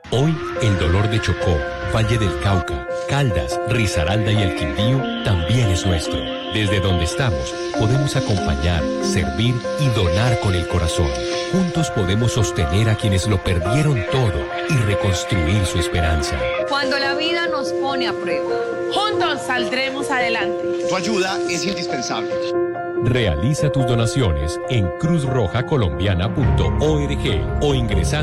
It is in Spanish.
Hoy, el dolor de Chocó, Valle del Cauca, Caldas, Risaralda y el Quindío también es nuestro. Desde donde estamos, podemos acompañar, servir y donar con el corazón. Juntos podemos sostener a quienes lo perdieron todo y reconstruir su esperanza. Cuando la vida nos pone a prueba, juntos saldremos adelante. Tu ayuda es indispensable. Realiza tus donaciones en cruzrojacolombiana.org o ingresando